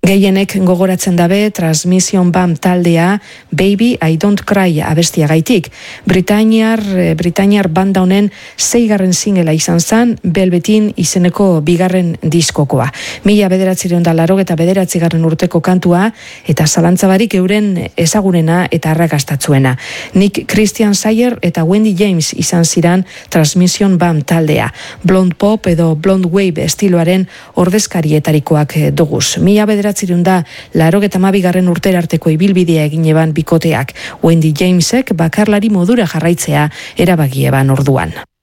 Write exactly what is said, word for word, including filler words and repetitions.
Gehienek gogoratzen dabe Transmission Band taldea Baby I Don't Cry abestiagaitik. Britainiar, Britainiar banda honen seigarren singela izan zen Velvetin izeneko bigarren diskokoa. Mila bederatzireun da larogeta bederatzigarren urteko kantua eta zalantzabarik euren ezagunena eta arrakastatzuena. Nick Christian Sayer eta Wendy James izan ziran Transmission Band taldea. Blonde Pop edo Blonde Wave estiloaren ordezkarietarikoak duguz. Mila bederatzireun da larogeta hamabigarren urtera arteko ibilbidea egin eban bikoteak. Wendy Jamesek bakarlari modura jarraitzea erabaki eban orduan.